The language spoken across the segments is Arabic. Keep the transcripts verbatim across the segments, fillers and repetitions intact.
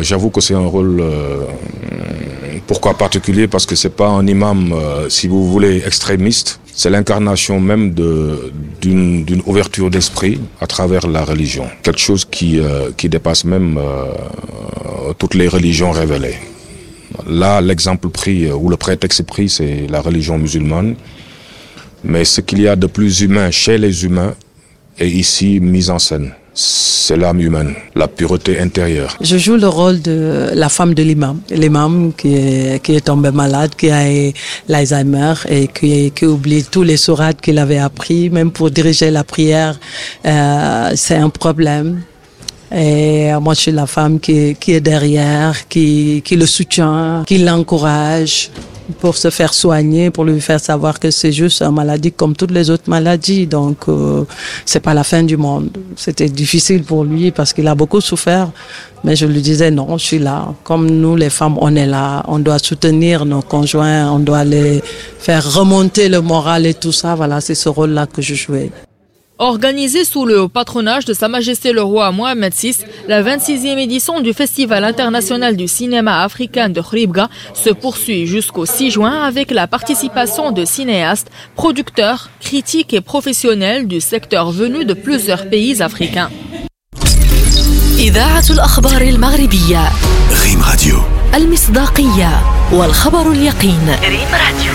j'avoue que c'est un rôle, euh, pourquoi particulier? Parce que c'est pas un imam, euh, si vous voulez, extrémiste. C'est l'incarnation même de, d'une, d'une ouverture d'esprit à travers la religion. Quelque chose qui, euh, qui dépasse même euh, toutes les religions révélées. Là, l'exemple pris, ou le prétexte pris, c'est la religion musulmane. Mais ce qu'il y a de plus humain chez les humains est ici mis en scène. C'est l'âme humaine, la pureté intérieure. Je joue le rôle de la femme de l'imam. L'imam qui est, qui est tombé malade, qui a l'Alzheimer et qui, qui oublie tous les sourates qu'il avait appris. Même pour diriger la prière, euh, c'est un problème. Et moi, je suis la femme qui, qui est derrière, qui, qui le soutient, qui l'encourage pour se faire soigner, pour lui faire savoir que c'est juste une maladie comme toutes les autres maladies. Donc, euh, c'est pas la fin du monde. C'était difficile pour lui parce qu'il a beaucoup souffert. Mais je lui disais non, je suis là. Comme nous, les femmes, on est là. On doit soutenir nos conjoints, on doit les faire remonter le moral et tout ça. Voilà, c'est ce rôle-là que je jouais. Organisée sous le patronage de Sa Majesté le Roi Mohamed six, la vingt-sixième édition du Festival international du cinéma africain de Khribga se poursuit jusqu'au six juin avec la participation de cinéastes, producteurs, critiques et professionnels du secteur venus de plusieurs pays africains. إذاعة الأخبار المغربية ريم راديو المصداقية والخبر اليقين ريم راديو.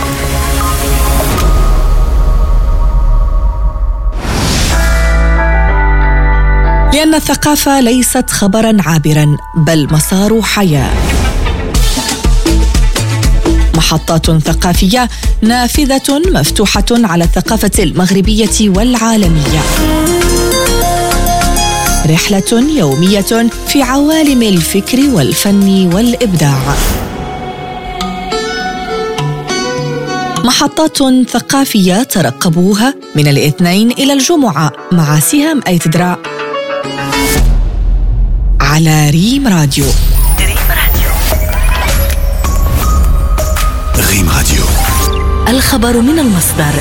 لأن الثقافة ليست خبراً عابراً بل مسار حياة. محطات ثقافية نافذة مفتوحة على الثقافة المغربية والعالمية. رحلة يومية في عوالم الفكر والفن والإبداع. محطات ثقافية ترقبوها من الاثنين إلى الجمعة مع سهام أيتدرا على ريم راديو. ريم راديو. ريم راديو. الخبر من المصدر.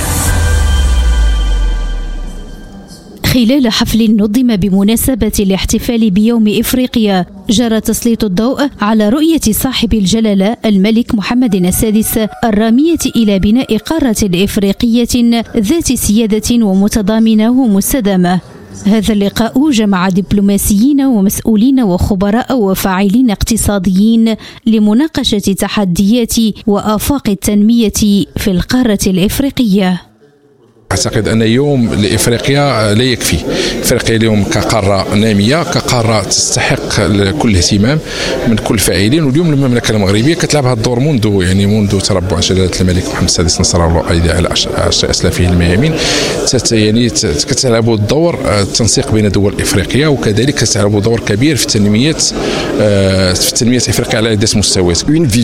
خلال حفل نظم بمناسبة الاحتفال بيوم إفريقيا جرى تسليط الضوء على رؤية صاحب الجلالة الملك محمد السادس الرامية إلى بناء قارة إفريقية ذات سيادة ومتضامنة ومستدامة. هذا اللقاء جمع دبلوماسيين ومسؤولين وخبراء وفاعلين اقتصاديين لمناقشة تحديات وآفاق التنمية في القارة الإفريقية. أعتقد أن يوم لإفريقيا لا يكفي. إفريقيا اليوم كقارة نامية، كقارة تستحق كل اهتمام من كل فاعلين، واليوم المملكة المغربية كتلعب هذا الدور منذ يعني منذ تربع جلالة الملك محمد السادس نصر الله أيدي على عشر أسلافه الميامين. يعني كتلعب الدور التنسيق بين دول إفريقيا، وكذلك كتلعب دور كبير في تنمية في تنمية إفريقيا على عدة مستويات.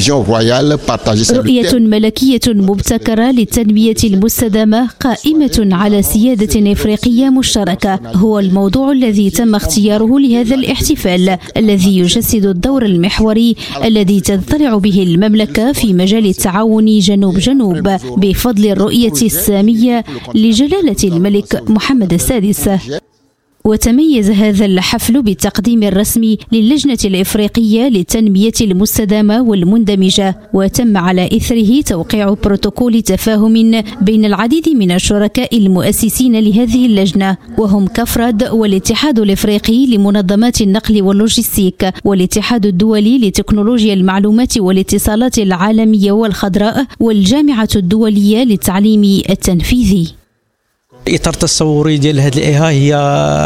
رؤية ملكية مبتكرة للتنمية المستدامة قائمة على سيادة إفريقية مشتركة هو الموضوع الذي تم اختياره لهذا الاحتفال الذي يجسد الدور المحوري الذي تضطلع به المملكة في مجال التعاون جنوب جنوب بفضل الرؤية السامية لجلالة الملك محمد السادس. وتميز هذا الحفل بالتقديم الرسمي للجنة الإفريقية للتنمية المستدامة والمندمجة، وتم على إثره توقيع بروتوكول تفاهم بين العديد من الشركاء المؤسسين لهذه اللجنة، وهم كفرد والاتحاد الإفريقي لمنظمات النقل واللوجستيك والاتحاد الدولي لتكنولوجيا المعلومات والاتصالات العالمية والخضراء والجامعة الدولية للتعليم التنفيذي. الإطار التصوري ديال هذه الإيها هي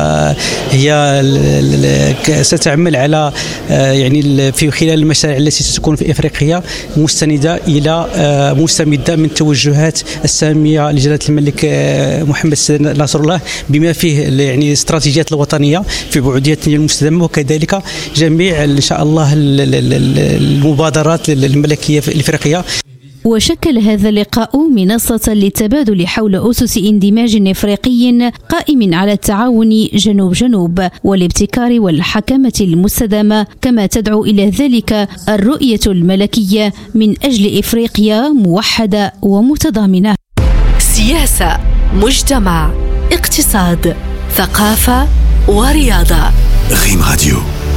هي ستعمل على يعني في خلال المشاريع التي ستكون في إفريقيا مستندة إلى مستمدة من توجهات السامية لجلالة الملك محمد ناصر الله بما فيه يعني الاستراتيجيات الوطنية في بعدية التنمية المستدامة، وكذلك جميع إن شاء الله المبادرات الملكية الإفريقية. وشكل هذا اللقاء منصة للتبادل حول أسس اندماج إفريقي قائم على التعاون جنوب جنوب والابتكار والحكمة المستدامة، كما تدعو إلى ذلك الرؤية الملكية من أجل إفريقيا موحدة ومتضامنة. سياسة، مجتمع، اقتصاد، ثقافة ورياضة. ريم راديو.